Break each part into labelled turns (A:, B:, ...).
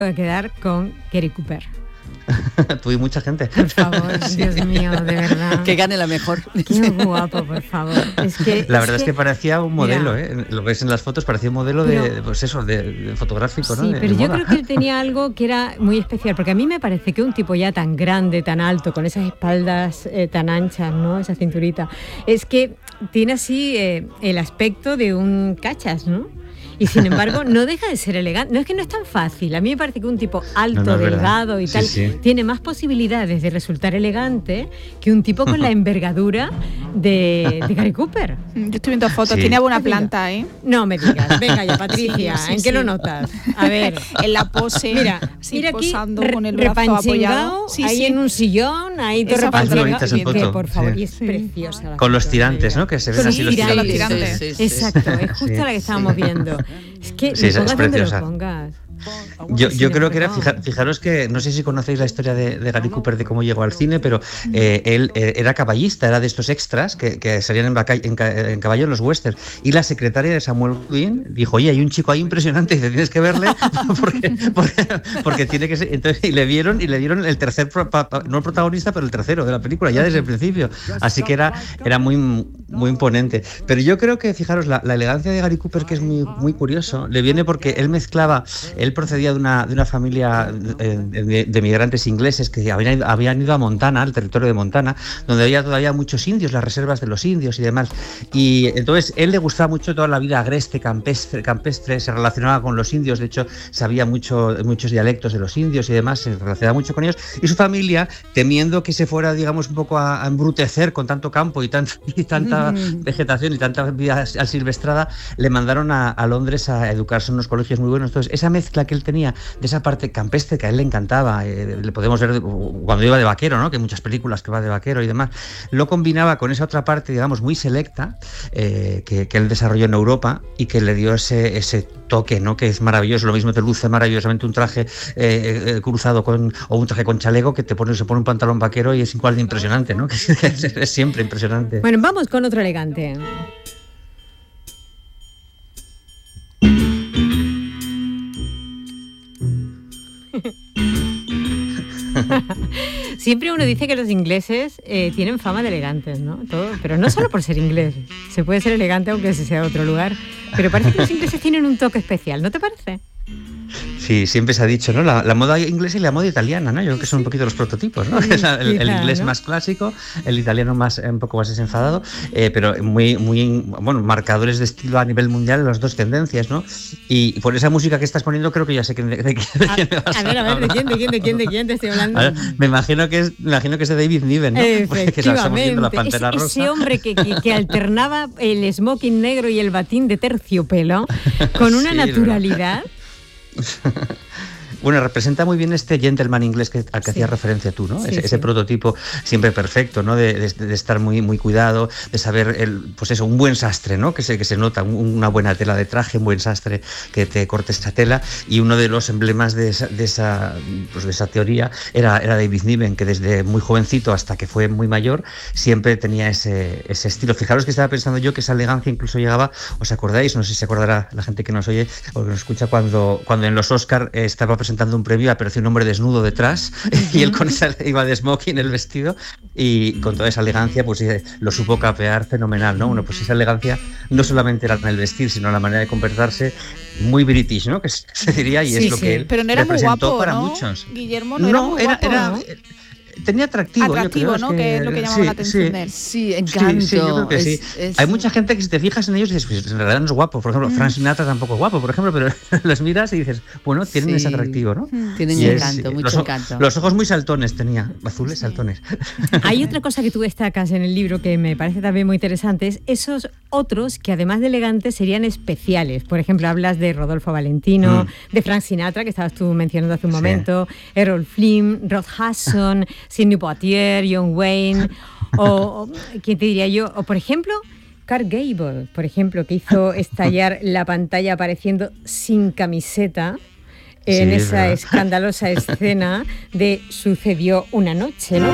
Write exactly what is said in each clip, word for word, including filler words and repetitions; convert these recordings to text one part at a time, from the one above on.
A: a quedar con Gary Cooper.
B: Tú y mucha gente.
A: Por favor, sí. Dios mío, de verdad.
C: Que gane la mejor.
A: Qué guapo, por favor. Es que,
B: la
A: es
B: verdad
A: que,
B: es que parecía un modelo,
A: mira,
B: ¿eh? Lo ves en las fotos, parecía un modelo
A: pero,
B: de, pues eso, de, de fotográfico,
A: sí,
B: ¿no?
A: Sí,
B: de,
A: pero
B: de
A: yo
B: moda.
A: creo que él tenía algo que era muy especial, porque a mí me parece que un tipo ya tan grande, tan alto, con esas espaldas eh, tan anchas, ¿no? Esa cinturita, es que tiene así eh, el aspecto de un cachas, ¿no? Y sin embargo, no deja de ser elegante. No es que no es tan fácil. A mí me parece que un tipo alto, no, no delgado y sí, tal, sí. tiene más posibilidades de resultar elegante que un tipo con la envergadura de, de Gary Cooper.
D: Yo estoy viendo fotos, sí. tiene buena planta, ¿eh?
A: No me digas. Venga ya, Patricia, sí, sí, ¿en sí. qué lo notas? A ver.
D: En la pose.
A: Mira,
D: sí,
A: mira aquí,
D: posando con el brazo apoyado.
A: Sí, ahí sí. en un sillón, ahí todo repanchingado. Que, por favor, sí. y es sí. preciosa. La
B: con los tirantes, ¿no? Que se ven
A: con
B: así los
A: tirantes.
B: tirantes.
A: Sí, sí, sí, Exacto, es justo sí. la que estábamos viendo. Es que
B: sí,
A: lo pongas
B: es
A: donde
B: preciosa.
A: lo pongas.
B: Yo, yo creo que era, fijar, fijaros que, no sé si conocéis la historia de, de Gary Cooper, de cómo llegó al cine, pero eh, él eh, era caballista, era de estos extras que, que salían en, vaca, en, en caballo en los westerns. Y la secretaria de Samuel Goodwin dijo, oye, hay un chico ahí impresionante, y dice, tienes que verle, porque, porque, porque tiene que ser. Entonces, y le vieron, y le dieron el tercer, no el protagonista, pero el tercero de la película, ya desde el principio. Así que era, era muy, muy imponente. Pero yo creo que, fijaros, la, la elegancia de Gary Cooper, que es muy, muy curioso, le viene porque él mezclaba, él procedía de una, de una familia de, de, de migrantes ingleses que habían, habían ido a Montana, al territorio de Montana, donde había todavía muchos indios, las reservas de los indios y demás. Y entonces él le gustaba mucho toda la vida agreste, campestre, campestre, se relacionaba con los indios, de hecho sabía mucho, muchos dialectos de los indios y demás, se relacionaba mucho con ellos. Y su familia, temiendo que se fuera, digamos, un poco a, a embrutecer con tanto campo y, tan, y tanta mm. vegetación y tanta vida asilvestrada, le mandaron a, a Londres a educarse en unos colegios muy buenos. Entonces, esa mezcla que él tenía de esa parte campestre que a él le encantaba, eh, le podemos ver cuando iba de vaquero, ¿no? Que hay muchas películas que va de vaquero y demás, lo combinaba con esa otra parte, digamos, muy selecta, eh, que, que él desarrolló en Europa y que le dio ese, ese toque, ¿no? Que es maravilloso. Lo mismo te luce maravillosamente un traje eh, eh, cruzado con, o un traje con chaleco, que te pone, se pone un pantalón vaquero y es igual de impresionante, ¿no? Que es, es siempre impresionante.
A: Bueno, vamos con otro elegante. Siempre uno dice que los ingleses eh, tienen fama de elegantes, ¿no? Todo, pero no solo por ser inglés. Se puede ser elegante aunque se sea de otro lugar. Pero parece que los ingleses tienen un toque especial, ¿no te parece?
B: Sí, siempre se ha dicho, ¿no? La, la moda inglesa y la moda italiana, ¿no? Yo creo que son un poquito los prototipos, ¿no? Sí, el, el inglés ¿no? más clásico, el italiano más un poco más desenfadado, eh, pero muy, muy, bueno, marcadores de estilo a nivel mundial, las dos tendencias, ¿no? Y por esa música que estás poniendo, creo que ya sé de, de, de, de quién me vas a,
A: a ver, a ver, ¿de quién, de quién, de quién, de quién te estoy hablando?
B: Ver, me imagino que es, me imagino que es de David Niven, ¿no?
A: Efectivamente,
B: la Pantera
A: ese,
B: Rosa.
A: ese hombre que, que, que alternaba el smoking negro y el batín de terciopelo con una sí, naturalidad.
B: Bueno, representa muy bien este gentleman inglés que, al que sí. hacías referencia tú, ¿no? Sí, ese, sí. ese prototipo siempre perfecto, ¿no? De, de, de estar muy, muy cuidado, de saber, el, pues eso, un buen sastre, ¿no? Que se, que se nota, un, una buena tela de traje, un buen sastre que te corte esta tela. Y uno de los emblemas de esa, de esa, pues de esa teoría era, era David Niven, que desde muy jovencito hasta que fue muy mayor siempre tenía ese, ese estilo. Fijaros que estaba pensando yo que esa elegancia incluso llegaba, ¿os acordáis? No sé si se acordará la gente que nos oye o que nos escucha cuando, cuando en los Oscar eh, estaba presentando presentando un premio, apareció un hombre desnudo detrás y él con esa iba de smoking el vestido y con toda esa elegancia pues lo supo capear fenomenal, ¿no? Bueno, pues esa elegancia no solamente era en el vestir, sino en la manera de comportarse muy british, ¿no? Que se diría y sí, es lo sí. que él
D: Pero no era muy guapo,
B: para
D: ¿no?
B: muchos.
D: Guillermo no, no era muy guapo,
B: era,
D: ¿no?
B: Era, tenía atractivo,
D: atractivo,
B: yo creo,
D: ¿no? Que, que es lo que llamaba
B: sí,
D: la atención
B: sí.
D: de él.
C: Sí, encanto.
B: Sí, sí, yo creo que
C: es,
B: sí.
C: Es...
B: Hay mucha gente que si te fijas en ellos dices, pues en realidad no es guapo. Por ejemplo, mm. Frank Sinatra tampoco es guapo, por ejemplo, pero los miras y dices, bueno, tienen sí. ese atractivo, ¿no?
C: Tienen
B: y
C: encanto,
B: es,
C: mucho
B: los,
C: encanto.
B: Los ojos muy saltones tenía, azules sí. saltones.
A: Hay otra cosa que tú destacas en el libro que me parece también muy interesante, es esos otros que además de elegantes serían especiales. Por ejemplo, hablas de Rodolfo Valentino, mm. de Frank Sinatra, que estabas tú mencionando hace un momento, sí. Errol Flynn, Rod Hudson, Sidney Poitier, John Wayne, o, o ¿quién te diría yo? O por ejemplo, Clark Gable, por ejemplo, que hizo estallar la pantalla apareciendo sin camiseta en sí, esa ¿verdad? escandalosa escena de Sucedió una noche, ¿no? O,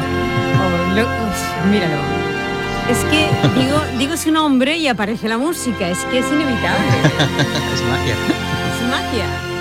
A: o lo, uf, míralo. Es que digo, digo su nombre y aparece la música, es que es inevitable.
B: Es magia.
A: Es magia.